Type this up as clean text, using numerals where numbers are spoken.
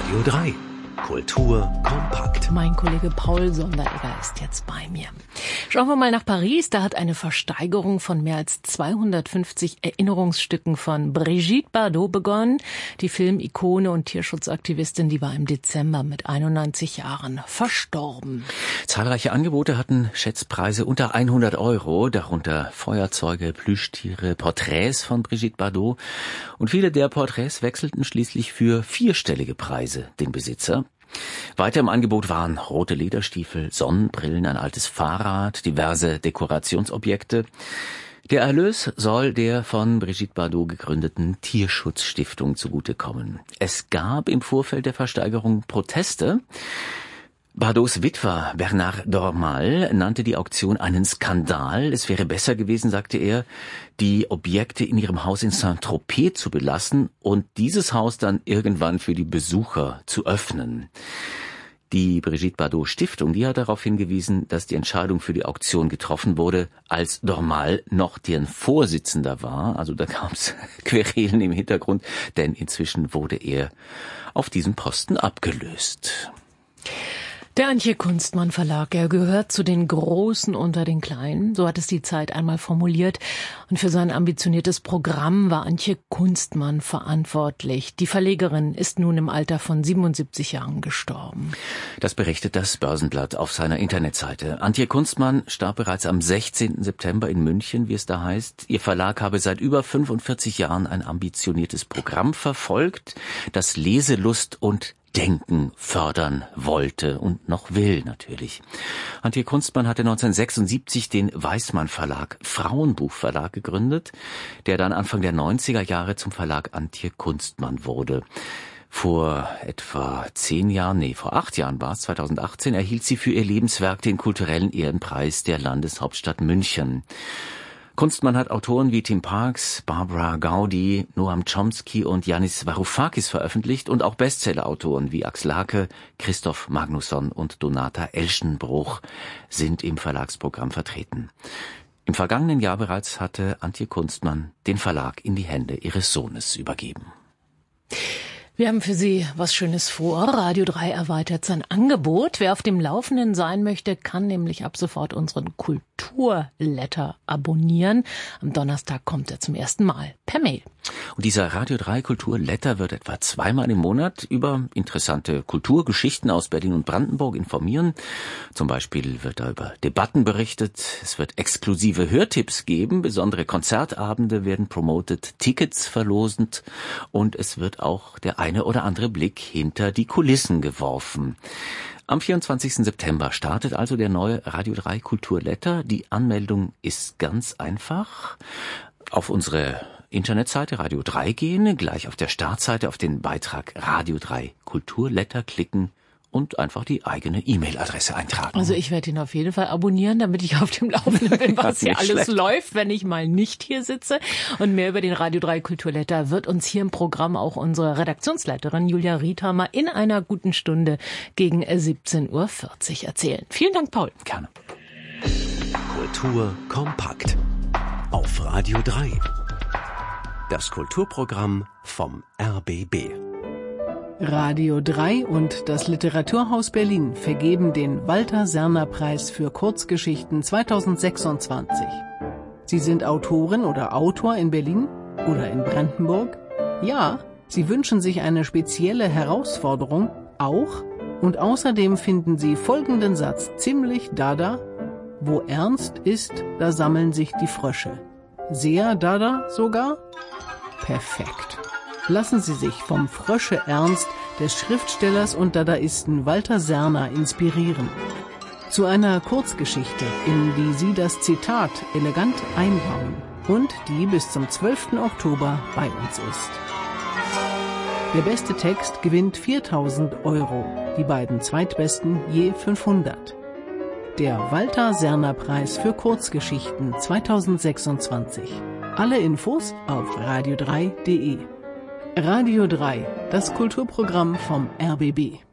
Radio 3. Kultur kompakt. Mein Kollege Paul Sonderegger ist jetzt bei mir. Schauen wir mal nach Paris. Da hat eine Versteigerung von mehr als 250 Erinnerungsstücken von Brigitte Bardot begonnen. Die Filmikone und Tierschutzaktivistin, die war im Dezember mit 91 Jahren verstorben. Zahlreiche Angebote hatten Schätzpreise unter 100 €, darunter Feuerzeuge, Plüschtiere, Porträts von Brigitte Bardot. Und viele der Porträts wechselten schließlich für vierstellige Preise den Besitzer. Weiter im Angebot waren rote Lederstiefel, Sonnenbrillen, ein altes Fahrrad, diverse Dekorationsobjekte. Der Erlös soll der von Brigitte Bardot gegründeten Tierschutzstiftung zugutekommen. Es gab im Vorfeld der Versteigerung Proteste. Bardots Witwer Bernard Dormal nannte die Auktion einen Skandal. Es wäre besser gewesen, sagte er, die Objekte in ihrem Haus in Saint-Tropez zu belassen und dieses Haus dann irgendwann für die Besucher zu öffnen. Die Brigitte Bardot Stiftung, die hat darauf hingewiesen, dass die Entscheidung für die Auktion getroffen wurde, als Dormal noch deren Vorsitzender war. Also da gab es Querelen im Hintergrund, denn inzwischen wurde er auf diesem Posten abgelöst. Der Antje Kunstmann Verlag, er gehört zu den Großen unter den Kleinen, so hat es die Zeit einmal formuliert. Und für sein ambitioniertes Programm war Antje Kunstmann verantwortlich. Die Verlegerin ist nun im Alter von 77 Jahren gestorben. Das berichtet das Börsenblatt auf seiner Internetseite. Antje Kunstmann starb bereits am 16. September in München, wie es da heißt. Ihr Verlag habe seit über 45 Jahren ein ambitioniertes Programm verfolgt, das Leselust und Denken fördern wollte und noch will natürlich. Antje Kunstmann hatte 1976 den Weissmann Verlag, Frauenbuchverlag gegründet, der dann Anfang der 90er Jahre zum Verlag Antje Kunstmann wurde. Vor etwa 8 Jahren war es, 2018, erhielt sie für ihr Lebenswerk den kulturellen Ehrenpreis der Landeshauptstadt München. Kunstmann hat Autoren wie Tim Parks, Barbara Gaudi, Noam Chomsky und Yanis Varoufakis veröffentlicht und auch Bestsellerautoren wie Axel Hacke, Christoph Magnusson und Donata Elschenbruch sind im Verlagsprogramm vertreten. Im vergangenen Jahr bereits hatte Antje Kunstmann den Verlag in die Hände ihres Sohnes übergeben. Wir haben für Sie was Schönes vor. Radio 3 erweitert sein Angebot. Wer auf dem Laufenden sein möchte, kann nämlich ab sofort unseren Kulturletter abonnieren. Am Donnerstag kommt er zum ersten Mal per Mail. Und dieser Radio 3 Kulturletter wird etwa 2-mal im Monat über interessante Kulturgeschichten aus Berlin und Brandenburg informieren. Zum Beispiel wird da über Debatten berichtet. Es wird exklusive Hörtipps geben. Besondere Konzertabende werden promotet, Tickets verlosend und es wird auch der eine oder andere Blick hinter die Kulissen geworfen. Am 24. September startet also der neue Radio 3 Kulturletter. Die Anmeldung ist ganz einfach. Auf unsere Internetseite Radio 3 gehen, gleich auf der Startseite auf den Beitrag Radio 3 Kulturletter klicken und einfach die eigene E-Mail-Adresse eintragen. Also ich werde ihn auf jeden Fall abonnieren, damit ich auf dem Laufenden bin, was hier alles läuft, wenn ich mal nicht hier sitze. Und mehr über den Radio 3 Kulturletter wird uns hier im Programm auch unsere Redaktionsleiterin Julia Riethammer in einer guten Stunde gegen 17:40 Uhr erzählen. Vielen Dank, Paul. Gerne. Kultur kompakt. Auf Radio 3. Das Kulturprogramm vom RBB. Radio 3 und das Literaturhaus Berlin vergeben den Walter-Serner-Preis für Kurzgeschichten 2026. Sie sind Autorin oder Autor in Berlin oder in Brandenburg? Ja, Sie wünschen sich eine spezielle Herausforderung auch und außerdem finden Sie folgenden Satz ziemlich dada: Wo ernst ist, da sammeln sich die Frösche. Sehr dada sogar? Perfekt. Lassen Sie sich vom Frösche-Ernst des Schriftstellers und Dadaisten Walter Serner inspirieren. Zu einer Kurzgeschichte, in die Sie das Zitat elegant einbauen und die bis zum 12. Oktober bei uns ist. Der beste Text gewinnt 4.000 €, die beiden zweitbesten je 500. Der Walter-Serner-Preis für Kurzgeschichten 2026. Alle Infos auf radio3.de. Radio 3, das Kulturprogramm vom RBB.